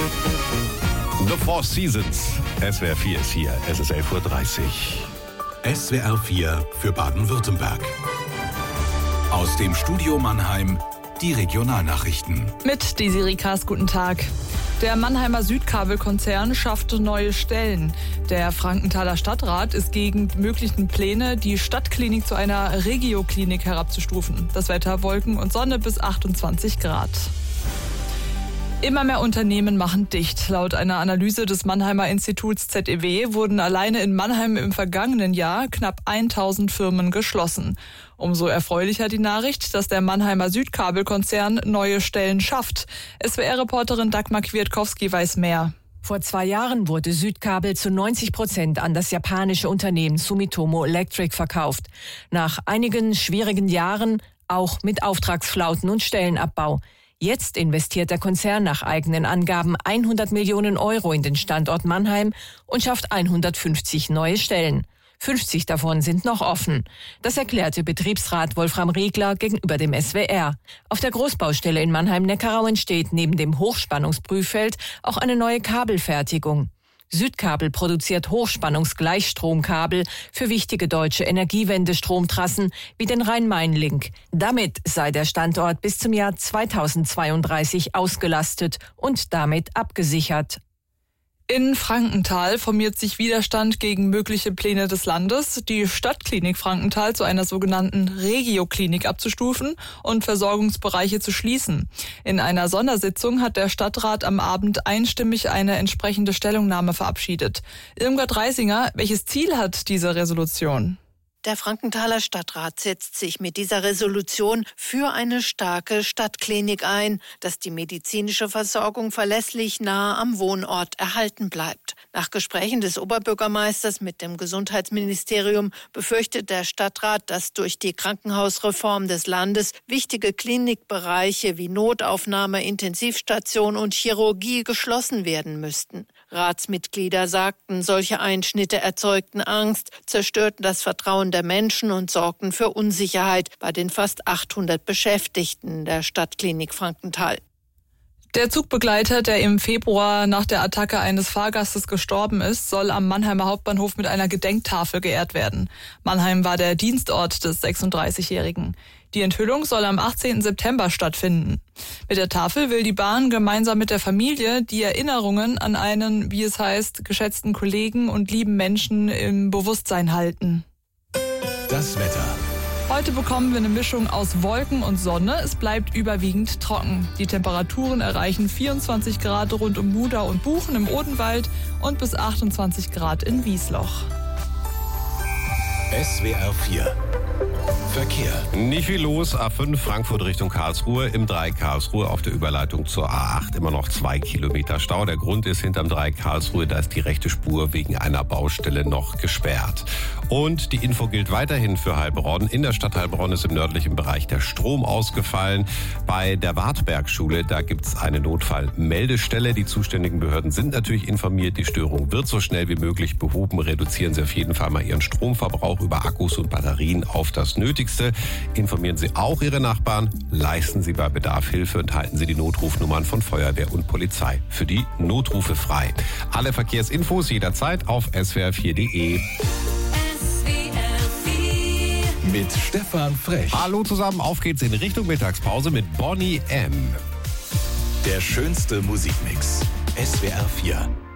The Four Seasons. SWR 4 ist hier. Es ist 11.30 Uhr. SWR 4 für Baden-Württemberg. Aus dem Studio Mannheim die Regionalnachrichten. Mit Desiree Kaas, guten Tag. Der Mannheimer Südkabelkonzern schafft neue Stellen. Der Frankenthaler Stadtrat ist gegen möglichen Pläne, die Stadtklinik zu einer Regioklinik herabzustufen. Das Wetter: Wolken und Sonne bis 28 Grad. Immer mehr Unternehmen machen dicht. Laut einer Analyse des Mannheimer Instituts ZEW wurden alleine in Mannheim im vergangenen Jahr knapp 1000 Firmen geschlossen. Umso erfreulicher die Nachricht, dass der Mannheimer Südkabelkonzern neue Stellen schafft. SWR-Reporterin Dagmar Kwiatkowski weiß mehr. Vor 2 Jahren wurde Südkabel zu 90% an das japanische Unternehmen Sumitomo Electric verkauft. Nach einigen schwierigen Jahren auch mit Auftragsflauten und Stellenabbau. Jetzt investiert der Konzern nach eigenen Angaben 100 Millionen Euro in den Standort Mannheim und schafft 150 neue Stellen. 50 davon sind noch offen. Das erklärte Betriebsrat Wolfram Riegler gegenüber dem SWR. Auf der Großbaustelle in Mannheim-Neckarau entsteht neben dem Hochspannungsprüffeld auch eine neue Kabelfertigung. Südkabel produziert Hochspannungsgleichstromkabel für wichtige deutsche Energiewende-Stromtrassen wie den Rhein-Main-Link. Damit sei der Standort bis zum Jahr 2032 ausgelastet und damit abgesichert. In Frankenthal formiert sich Widerstand gegen mögliche Pläne des Landes, die Stadtklinik Frankenthal zu einer sogenannten Regioklinik abzustufen und Versorgungsbereiche zu schließen. In einer Sondersitzung hat der Stadtrat am Abend einstimmig eine entsprechende Stellungnahme verabschiedet. Irmgard Reisinger, welches Ziel hat diese Resolution? Der Frankenthaler Stadtrat setzt sich mit dieser Resolution für eine starke Stadtklinik ein, dass die medizinische Versorgung verlässlich nahe am Wohnort erhalten bleibt. Nach Gesprächen des Oberbürgermeisters mit dem Gesundheitsministerium befürchtet der Stadtrat, dass durch die Krankenhausreform des Landes wichtige Klinikbereiche wie Notaufnahme, Intensivstation und Chirurgie geschlossen werden müssten. Ratsmitglieder sagten, solche Einschnitte erzeugten Angst, zerstörten das Vertrauen der Menschen und sorgten für Unsicherheit bei den fast 800 Beschäftigten der Stadtklinik Frankenthal. Der Zugbegleiter, der im Februar nach der Attacke eines Fahrgastes gestorben ist, soll am Mannheimer Hauptbahnhof mit einer Gedenktafel geehrt werden. Mannheim war der Dienstort des 36-Jährigen. Die Enthüllung soll am 18. September stattfinden. Mit der Tafel will die Bahn gemeinsam mit der Familie die Erinnerungen an einen, wie es heißt, geschätzten Kollegen und lieben Menschen im Bewusstsein halten. Das Wetter. Heute bekommen wir eine Mischung aus Wolken und Sonne. Es bleibt überwiegend trocken. Die Temperaturen erreichen 24 Grad rund um Mudau und Buchen im Odenwald und bis 28 Grad in Wiesloch. SWR 4 Verkehr. Nicht viel los. A5 Frankfurt Richtung Karlsruhe. Im Dreieck Karlsruhe auf der Überleitung zur A8 immer noch 2 Kilometer Stau. Der Grund ist hinterm Dreieck Karlsruhe, da ist die rechte Spur wegen einer Baustelle noch gesperrt. Und die Info gilt weiterhin für Heilbronn. In der Stadt Heilbronn ist im nördlichen Bereich der Strom ausgefallen. Bei der Wartbergschule, da gibt es eine Notfallmeldestelle. Die zuständigen Behörden sind natürlich informiert. Die Störung wird so schnell wie möglich behoben. Reduzieren Sie auf jeden Fall mal Ihren Stromverbrauch über Akkus und Batterien auf das Nötigste. Informieren Sie auch Ihre Nachbarn, leisten Sie bei Bedarf Hilfe und halten Sie die Notrufnummern von Feuerwehr und Polizei für die Notrufe frei. Alle Verkehrsinfos jederzeit auf swr4.de. Mit Stefan Frech. Hallo zusammen, auf geht's in Richtung Mittagspause mit Bonnie M. Der schönste Musikmix. SWR 4.